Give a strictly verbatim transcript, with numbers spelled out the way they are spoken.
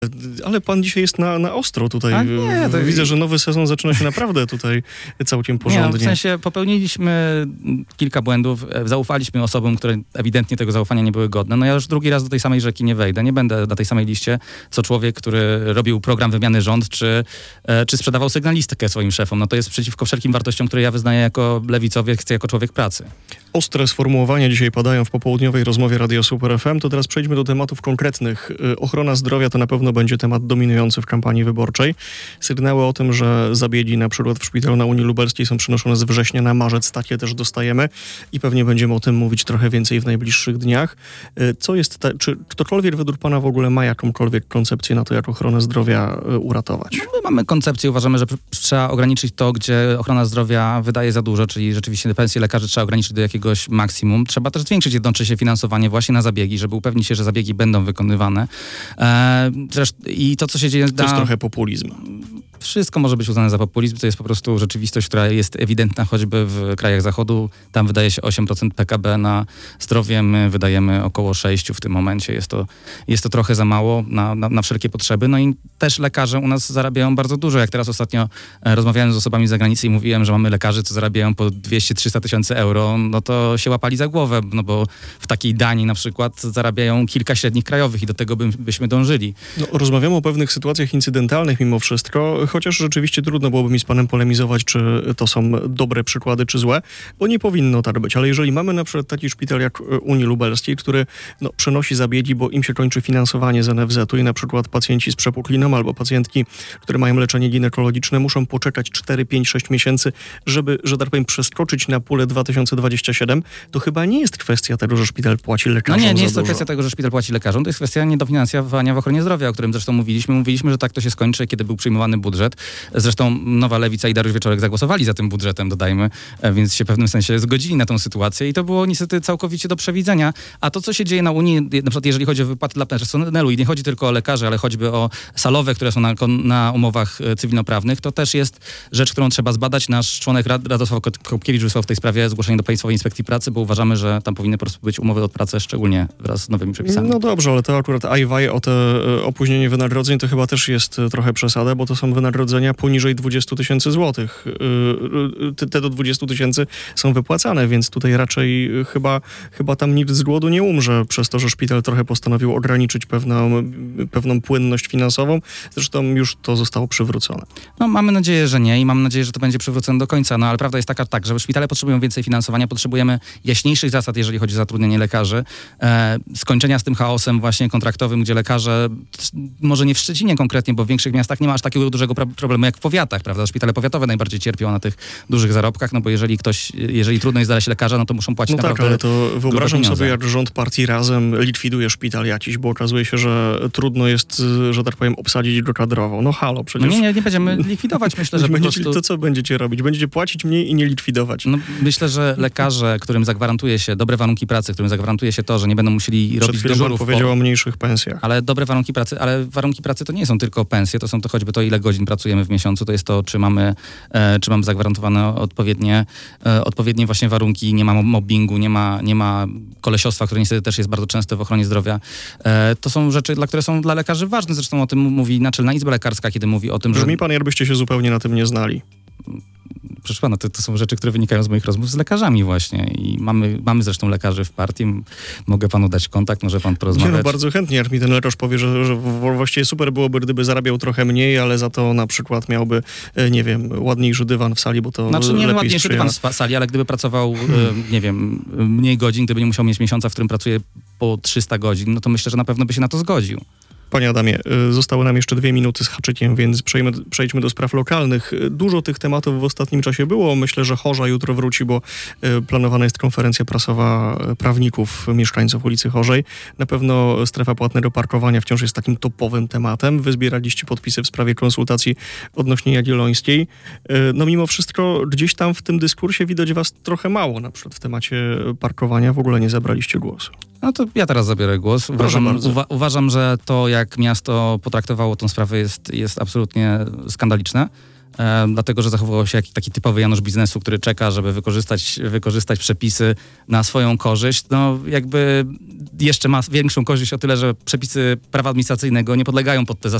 Ale pan dzisiaj jest na, na ostro tutaj. A nie, to... Widzę, że nowy sezon zaczyna się naprawdę tutaj całkiem porządnie. Nie, no, w sensie popełniliśmy kilka błędów, zaufaliśmy osobom, które ewidentnie tego zaufania nie były godne. No ja już drugi raz do tej samej rzeki nie wejdę. Nie będę na tej samej liście, co człowiek, który robił program wymiany rząd, czy, czy sprzedawał sygnalistykę swoim szefom. No to jest przeciwko wszelkim wartościom, które ja wyznaję jako lewicowiec, jako człowiek pracy. Ostre sformułowania dzisiaj padają w popołudniowej rozmowie Radio Super F M. To teraz przejdźmy do tematów konkretnych. Ochrona zdrowia to na pewno będzie temat dominujący w kampanii wyborczej. Sygnały o tym, że zabiegi na przykład w szpitalu na Unii Lubelskiej są przenoszone z września na marzec, takie też dostajemy i pewnie będziemy o tym mówić trochę więcej w najbliższych dniach. Co jest, ta, czy ktokolwiek według pana w ogóle ma jakąkolwiek koncepcję na to, jak ochronę zdrowia uratować? No, my mamy koncepcję, uważamy, że trzeba ograniczyć to, gdzie ochrona zdrowia wydaje za dużo, czyli rzeczywiście pensje lekarzy trzeba ograniczyć do jakiegoś maksimum. Trzeba też zwiększyć jednocześnie finansowanie właśnie na zabiegi, żeby upewnić się, że zabiegi będą wykonywane. Eee, zresztą, I to, co się dzieje... To jest trochę populizm. Wszystko może być uznane za populizm. To jest po prostu rzeczywistość, która jest ewidentna choćby w krajach Zachodu. Tam wydaje się osiem procent P K B na zdrowie. My wydajemy około sześć procent w tym momencie. Jest to, jest to trochę za mało na, na, na wszelkie potrzeby. No i też lekarze u nas zarabiają bardzo dużo. Jak teraz ostatnio e, rozmawiałem z osobami z zagranicy i mówiłem, że mamy lekarzy, co zarabiają po dwieście trzysta tysięcy euro, no to się łapali za głowę, no bo w takiej Danii na przykład zarabiają kilka średnich krajowych i do tego by, byśmy dążyli. No, rozmawiamy o pewnych sytuacjach incydentalnych mimo wszystko, chociaż rzeczywiście trudno byłoby mi z panem polemizować, czy to są dobre przykłady, czy złe, bo nie powinno tak być. Ale jeżeli mamy na przykład taki szpital jak Unii Lubelskiej, który no, przenosi zabiegi, bo im się kończy finansowanie z N F Z u i na przykład pacjenci z przepukliną albo pacjentki, które mają leczenie ginekologiczne, muszą poczekać cztery, pięć, sześć miesięcy, żeby, że tak powiem, przeskoczyć na pulę dwa tysiące dwudziesty siódmy, to chyba nie jest kwestia tego, że szpital płaci lekarzom. No nie, nie za jest to dużo. kwestia tego, że szpital płaci lekarzom, to jest kwestia niedofinansowania w ochronie zdrowia, o którym zresztą mówiliśmy. Mówiliśmy, że tak to się skończy, kiedy był przyjmowany budżet. Zresztą Nowa Lewica i Dariusz Wieczorek zagłosowali za tym budżetem, dodajmy, więc się w pewnym sensie zgodzili na tą sytuację i to było niestety całkowicie do przewidzenia. A to, co się dzieje na Unii, na przykład jeżeli chodzi o wypłaty dla personelu i nie chodzi tylko o lekarzy, ale choćby o salowe, które są na, na umowach cywilnoprawnych, to też jest rzecz, którą trzeba zbadać. Nasz członek Radosław Kopkiewicz wysłał w tej sprawie zgłoszenie do Państwowej Inspekcji Pracy, bo uważamy, że tam powinny po prostu być umowy o pracę, szczególnie wraz z nowymi przepisami. No dobrze, ale to akurat ajwaj o te opóźnienie wynagrodzeń to chyba też jest trochę przesada, bo to są wynagrodzenia poniżej dwudziestu tysięcy złotych. Te do dwudziestu tysięcy są wypłacane, więc tutaj raczej chyba, chyba tam nikt z głodu nie umrze przez to, że szpital trochę postanowił ograniczyć pewną, pewną płynność finansową. Zresztą już to zostało przywrócone. No mamy nadzieję, że nie i mam nadzieję, że to będzie przywrócone do końca, no ale prawda jest taka, tak, że szpitale potrzebują więcej finansowania, potrzebujemy jaśniejszych zasad, jeżeli chodzi o zatrudnienie lekarzy, e, skończenia z tym chaosem właśnie kontraktowym, gdzie lekarze, może nie w Szczecinie konkretnie, bo w większych miastach nie ma aż takiego dużego pra- problemu jak w powiatach, prawda? Szpitale powiatowe najbardziej cierpią na tych dużych zarobkach, no bo jeżeli ktoś, jeżeli trudno jest znaleźć lekarza, no to muszą płacić no naprawdę tak, ale to wyobrażam pieniądze. sobie, jak rząd partii Razem likwiduje szpital jakiś, bo okazuje się, że trudno jest, że tak powiem, obsadzić go kadrowo. No halo, przecież... No nie, nie, nie będziemy likwidować, myślę, że po będziecie, prostu... To co będziecie robić? Będziecie płacić mniej i nie likwidować. No, myślę, że lekarze, którym zagwarantuje się dobre warunki pracy, którym zagwarantuje się to, że nie będą musieli Przed robić chwilą dyżurów... pan powiedział po... o mniejszych pensjach. Ale dobre warunki pracy, ale warunki pracy to nie są tylko pensje, to są to choćby to, ile godzin pracujemy w miesiącu, to jest to, czy mamy, e, czy mamy zagwarantowane odpowiednie, e, odpowiednie właśnie warunki, nie ma mobbingu, nie ma, nie ma kolesiostwa, które niestety też jest bardzo częste w ochronie zdrowia. E, to są rzeczy, dla, które są dla lekarzy ważne, zresztą o tym mówi Naczelna Izba Lekarska, kiedy mówi o tym, Brzmi że... pan, jakbyście się zupełnie na tym nie znali. Proszę pana, to, to są rzeczy, które wynikają z moich rozmów z lekarzami właśnie i mamy, mamy zresztą lekarzy w partii, mogę panu dać kontakt, może pan porozmawiać. Nie, no bardzo chętnie, jak mi ten lekarz powie, że, że właściwie super byłoby, gdyby zarabiał trochę mniej, ale za to na przykład miałby, nie wiem, ładniejszy dywan w sali, bo to Znaczy nie lepiej ładniejszy sprzyja. dywan w sali, ale gdyby pracował, hmm. nie wiem, mniej godzin, gdyby nie musiał mieć miesiąca, w którym pracuje po trzysta godzin, no to myślę, że na pewno by się na to zgodził. Panie Adamie, zostały nam jeszcze dwie minuty z haczykiem, więc przejdźmy, przejdźmy do spraw lokalnych. Dużo tych tematów w ostatnim czasie było. Myślę, że Chorza jutro wróci, bo planowana jest konferencja prasowa prawników, mieszkańców ulicy Chorzej. Na pewno strefa płatnego parkowania wciąż jest takim topowym tematem. Wy zbieraliście podpisy w sprawie konsultacji odnośnie Jagiellońskiej. No mimo wszystko gdzieś tam w tym dyskursie widać was trochę mało, na przykład w temacie parkowania w ogóle nie zabraliście głosu. No to ja teraz zabiorę głos. Uważam, uwa- uważam, że to, jak miasto potraktowało tę sprawę, jest, jest absolutnie skandaliczne. e, dlatego że zachowywał się jak taki typowy Janusz biznesu, który czeka, żeby wykorzystać, wykorzystać przepisy na swoją korzyść. No jakby jeszcze ma większą korzyść o tyle, że przepisy prawa administracyjnego nie podlegają pod te zasady